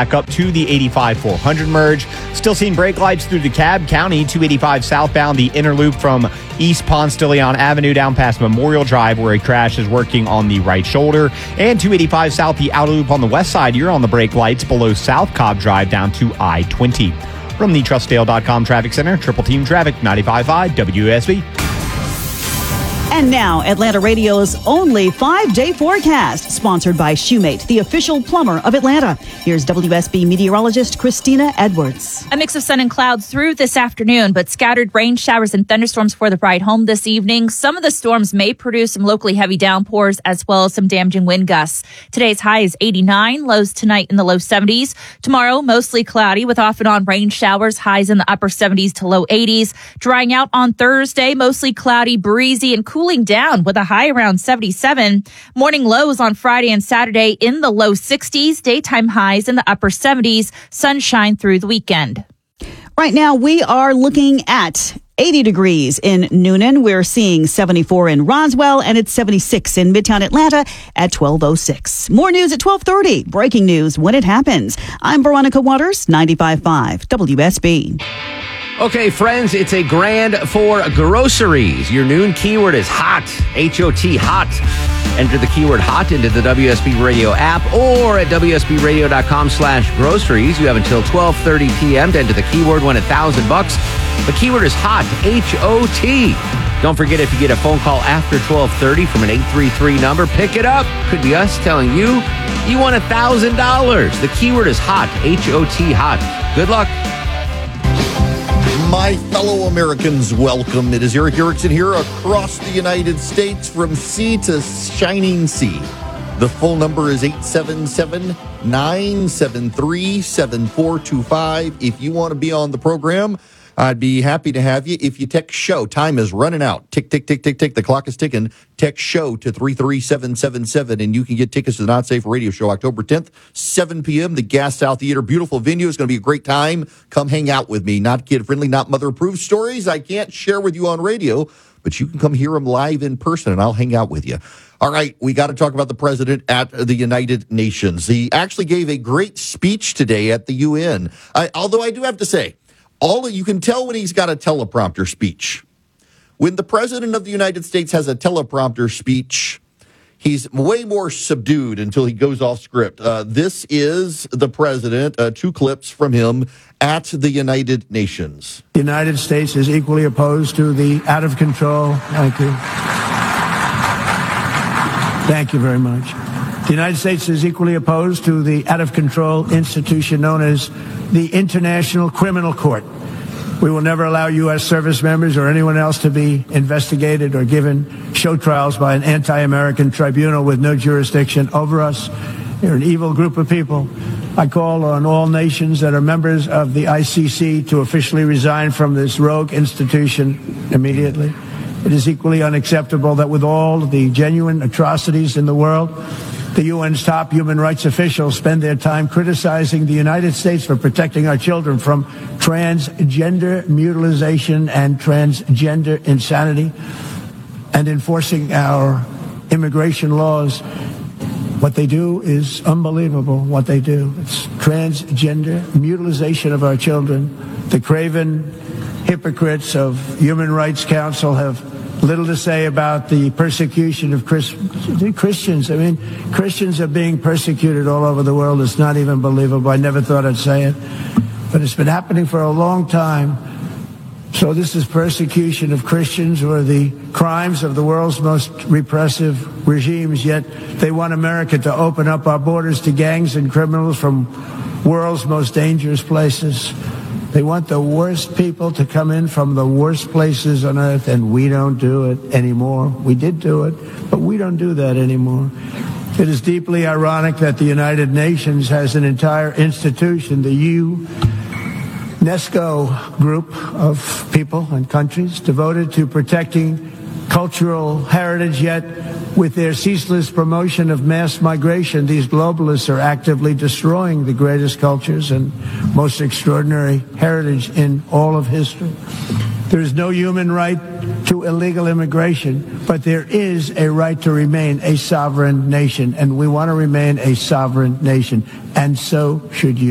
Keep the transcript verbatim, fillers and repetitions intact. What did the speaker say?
back up to the eighty-five four hundred merge. Still seeing brake lights through DeKalb County, two eighty-five southbound, the inner loop from East Ponce de Leon Avenue down past Memorial Drive, where a crash is working on the right shoulder. And two eighty-five south, the outer loop on the west side, you're on the brake lights below South Cobb Drive down to I twenty. From the trust dale dot com Traffic Center, Triple Team Traffic, ninety-five point five W S B. And now, Atlanta Radio's only five-day forecast, sponsored by Shoemate, the official plumber of Atlanta. Here's W S B meteorologist Christina Edwards. A mix of sun and clouds through this afternoon, but scattered rain showers and thunderstorms for the ride home this evening. Some of the storms may produce some locally heavy downpours as well as some damaging wind gusts. Today's high is eighty-nine, lows tonight in the low seventies. Tomorrow, mostly cloudy with off and on rain showers, highs in the upper seventies to low eighties. Drying out on Thursday, mostly cloudy, breezy, and cool. Cooling down with a high around seventy-seven. Morning lows on Friday and Saturday in the low sixties. Daytime highs in the upper seventies. Sunshine through the weekend. Right now, we are looking at eighty degrees in Noonan. We're seeing seventy-four in Roswell, and it's seventy-six in Midtown Atlanta at twelve oh six. More news at twelve thirty. Breaking news when it happens. I'm Veronica Waters, ninety-five point five W S B. Okay, friends, it's a grand for groceries. Your noon keyword is hot, H O T, hot. Enter the keyword hot into the W S B Radio app or at W S B radio dot com slash groceries. You have until twelve thirty p.m. to enter the keyword, win a thousand bucks. The keyword is hot, H O T. Don't forget, if you get a phone call after twelve thirty from an eight three three number, pick it up. Could be us telling you you won a thousand dollars. The keyword is hot, H O T, hot. Good luck. My fellow Americans, welcome. It is Eric Erickson here across the United States from sea to shining sea. The full number is eight seven seven, nine seven three, seven four two five. If you want to be on the program, I'd be happy to have you. If you text SHOW, time is running out. Tick, tick, tick, tick, tick. The clock is ticking. Text SHOW to three three seven seven seven, and you can get tickets to the Not Safe Radio Show October tenth, seven p.m. The Gas South Theater. Beautiful venue. It's going to be a great time. Come hang out with me. Not kid-friendly, not mother-approved stories I can't share with you on radio, but you can come hear them live in person, and I'll hang out with you. All right, we got to talk about the president at the United Nations. He actually gave a great speech today at the U N. I, although I do have to say, All you can tell when he's got a teleprompter speech. When the president of the United States has a teleprompter speech, he's way more subdued until he goes off script. Uh, this is the president, uh, two clips from him at the United Nations. The United States is equally opposed to the out of control. Thank you. Thank you very much. The United States is equally opposed to the out of control institution known as the International Criminal Court. We will never allow U S service members or anyone else to be investigated or given show trials by an anti-American tribunal with no jurisdiction over us. They're an evil group of people. I call on all nations that are members of the I C C to officially resign from this rogue institution immediately. It is equally unacceptable that with all the genuine atrocities in the world, the U N's top human rights officials spend their time criticizing the United States for protecting our children from transgender mutilation and transgender insanity and enforcing our immigration laws. What they do is unbelievable, what they do. It's transgender mutilation of our children. The craven hypocrites of Human Rights Council have little to say about the persecution of Chris, Christians. I mean, Christians are being persecuted all over the world. It's not even believable. I never thought I'd say it. But it's been happening for a long time. So this is persecution of Christians or the crimes of the world's most repressive regimes, yet they want America to open up our borders to gangs and criminals from world's most dangerous places. They want the worst people to come in from the worst places on earth, and we don't do it anymore. We did do it, but we don't do that anymore. It is deeply ironic that the United Nations has an entire institution, the UNESCO group of people and countries devoted to protecting cultural heritage, yet with their ceaseless promotion of mass migration, these globalists are actively destroying the greatest cultures and most extraordinary heritage in all of history. There is no human right to illegal immigration, but there is a right to remain a sovereign nation, and we want to remain a sovereign nation, and so should you.